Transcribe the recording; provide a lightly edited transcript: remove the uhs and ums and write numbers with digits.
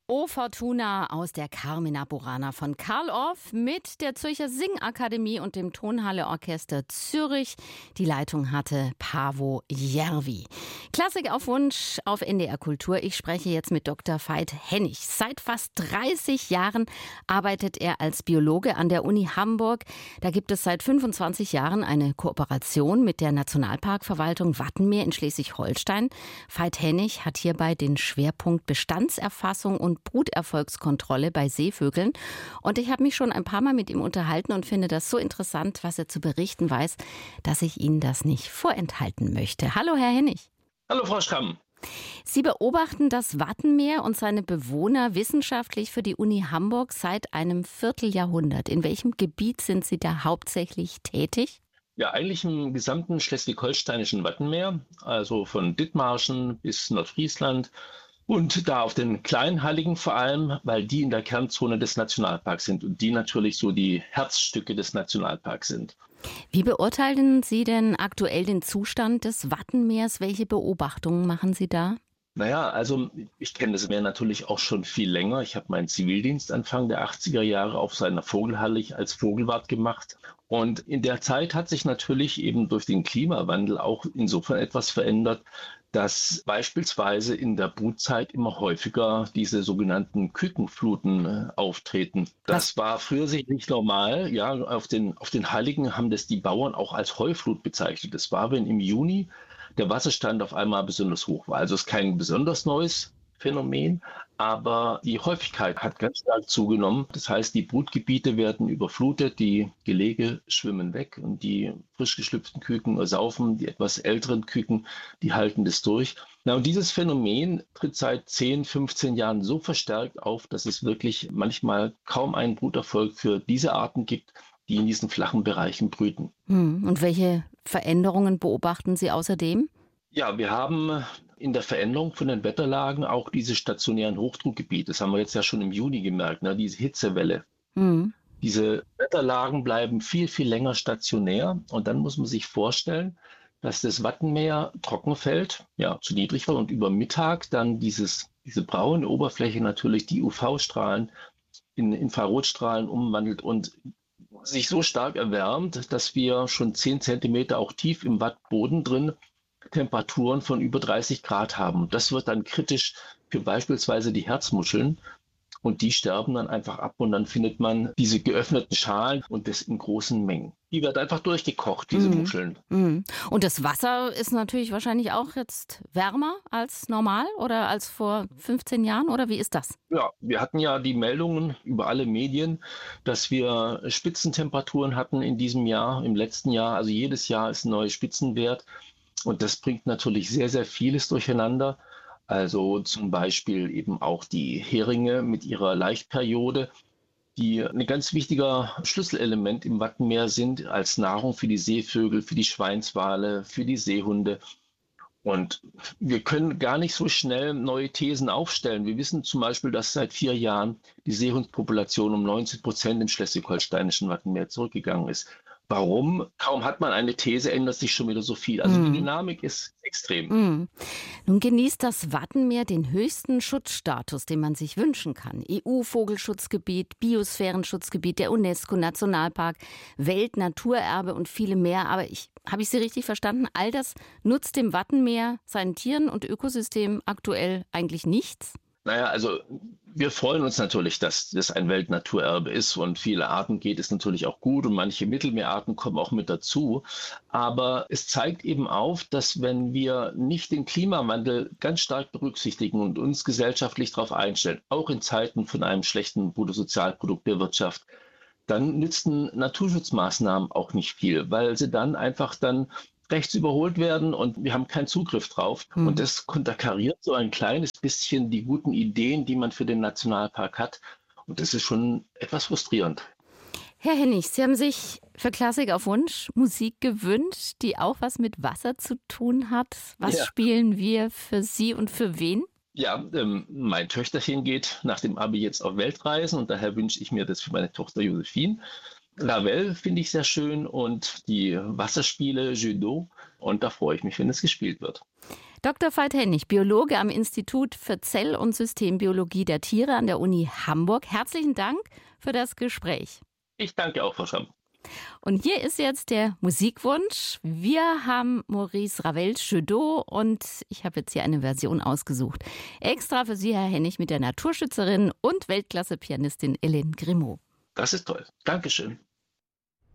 O Fortuna aus der Carmina Burana von Carl Orff mit der Zürcher Singakademie und dem Tonhalle-Orchester Zürich. Die Leitung hatte Paavo Järvi. Klassik auf Wunsch auf NDR Kultur. Ich spreche jetzt mit Dr. Veit Hennig. Seit fast 30 Jahren arbeitet er als Biologe an der Uni Hamburg. Da gibt es seit 25 Jahren eine Kooperation mit der Nationalparkverwaltung Wattenmeer in Schleswig-Holstein. Veit Hennig hat hierbei den Schwerpunkt Bestandserfassung und Bruterfolgskontrolle bei Seevögeln. Und ich habe mich schon ein paar Mal mit ihm unterhalten und finde das so interessant, was er zu berichten weiß, dass ich Ihnen das nicht vorenthalten möchte. Hallo, Herr Hennig. Hallo, Frau Schramm. Sie beobachten das Wattenmeer und seine Bewohner wissenschaftlich für die Uni Hamburg seit einem Vierteljahrhundert. In welchem Gebiet sind Sie da hauptsächlich tätig? Ja, eigentlich im gesamten schleswig-holsteinischen Wattenmeer, also von Dithmarschen bis Nordfriesland. Und da auf den Kleinhalligen vor allem, weil die in der Kernzone des Nationalparks sind und die natürlich so die Herzstücke des Nationalparks sind. Wie beurteilen Sie denn aktuell den Zustand des Wattenmeers? Welche Beobachtungen machen Sie da? Naja, also ich kenne das Meer natürlich auch schon viel länger. Ich habe meinen Zivildienst Anfang der 80er Jahre auf seiner Vogelhallig als Vogelwart gemacht. Und in der Zeit hat sich natürlich eben durch den Klimawandel auch insofern etwas verändert, dass beispielsweise in der Brutzeit immer häufiger diese sogenannten Kükenfluten auftreten. Das war früher sicherlich normal. Ja, auf den Halligen haben das die Bauern auch als Heuflut bezeichnet. Das war, wenn im Juni der Wasserstand auf einmal besonders hoch war. Also es ist kein besonders neues Phänomen, aber die Häufigkeit hat ganz stark zugenommen. Das heißt, die Brutgebiete werden überflutet, die Gelege schwimmen weg und die frisch geschlüpften Küken ersaufen, die etwas älteren Küken, die halten das durch. Na, und dieses Phänomen tritt seit 10, 15 Jahren so verstärkt auf, dass es wirklich manchmal kaum einen Bruterfolg für diese Arten gibt, die in diesen flachen Bereichen brüten. Und welche Veränderungen beobachten Sie außerdem? Ja, wir haben in der Veränderung von den Wetterlagen auch diese stationären Hochdruckgebiete. Das haben wir jetzt ja schon im Juni gemerkt, ne? Diese Hitzewelle. Diese Wetterlagen bleiben viel, viel länger stationär. Und dann muss man sich vorstellen, dass das Wattenmeer trocken fällt, ja, zu niedrig war und über Mittag dann diese braune Oberfläche natürlich die UV-Strahlen in Infrarotstrahlen umwandelt und sich so stark erwärmt, dass wir schon 10 Zentimeter auch tief im Wattboden drin Temperaturen von über 30 Grad haben. Das wird dann kritisch für beispielsweise die Herzmuscheln und die sterben dann einfach ab und dann findet man diese geöffneten Schalen und das in großen Mengen. Die werden einfach durchgekocht, diese Muscheln. Und das Wasser ist natürlich wahrscheinlich auch jetzt wärmer als normal oder als vor 15 Jahren oder wie ist das? Ja, wir hatten ja die Meldungen über alle Medien, dass wir Spitzentemperaturen hatten in diesem Jahr, im letzten Jahr. Also jedes Jahr ist ein neuer Spitzenwert. Und das bringt natürlich sehr, sehr vieles durcheinander. Also zum Beispiel eben auch die Heringe mit ihrer Laichperiode, die ein ganz wichtiger Schlüsselelement im Wattenmeer sind als Nahrung für die Seevögel, für die Schweinswale, für die Seehunde. Und wir können gar nicht so schnell neue Thesen aufstellen. Wir wissen zum Beispiel, dass seit 4 Jahren die Seehundpopulation um 19% im schleswig-holsteinischen Wattenmeer zurückgegangen ist. Warum? Kaum hat man eine These, ändert sich schon wieder so viel. Also die Dynamik ist extrem. Nun genießt das Wattenmeer den höchsten Schutzstatus, den man sich wünschen kann. EU-Vogelschutzgebiet, Biosphärenschutzgebiet, der UNESCO-Nationalpark, Weltnaturerbe und viele mehr. Aber habe ich Sie richtig verstanden? All das nutzt dem Wattenmeer, seinen Tieren und Ökosystem aktuell eigentlich nichts? Naja, also wir freuen uns natürlich, dass das ein Weltnaturerbe ist und viele Arten geht es natürlich auch gut und manche Mittelmeerarten kommen auch mit dazu. Aber es zeigt eben auf, dass wenn wir nicht den Klimawandel ganz stark berücksichtigen und uns gesellschaftlich darauf einstellen, auch in Zeiten von einem schlechten Bruttosozialprodukt der Wirtschaft, dann nützen Naturschutzmaßnahmen auch nicht viel, weil sie dann einfach rechts überholt werden und wir haben keinen Zugriff drauf. Und das konterkariert so ein kleines bisschen die guten Ideen, die man für den Nationalpark hat. Und das ist schon etwas frustrierend. Herr Hennig, Sie haben sich für Klassik auf Wunsch Musik gewünscht, die auch was mit Wasser zu tun hat. Was spielen wir für Sie und für wen? Ja, mein Töchterchen geht nach dem Abi jetzt auf Weltreisen und daher wünsche ich mir das für meine Tochter Josephine. Ravel finde ich sehr schön und die Wasserspiele Jeux d'eau und da freue ich mich, wenn es gespielt wird. Dr. Veit Hennig, Biologe am Institut für Zell- und Systembiologie der Tiere an der Uni Hamburg. Herzlichen Dank für das Gespräch. Ich danke auch, Frau Schramm. Und hier ist jetzt der Musikwunsch. Wir haben Maurice Ravel Chedot und ich habe jetzt hier eine Version ausgesucht. Extra für Sie, Herr Hennig, mit der Naturschützerin und Weltklasse-Pianistin Hélène Grimaud. Das ist toll. Dankeschön.